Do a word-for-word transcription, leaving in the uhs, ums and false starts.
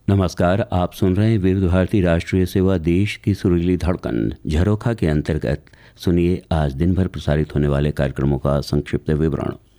नमस्कार, आप सुन रहे हैं विविध भारती राष्ट्रीय सेवा, देश की सुरीली धड़कन झरोखा के अंतर्गत। सुनिए आज दिन भर प्रसारित होने वाले कार्यक्रमों का संक्षिप्त विवरण।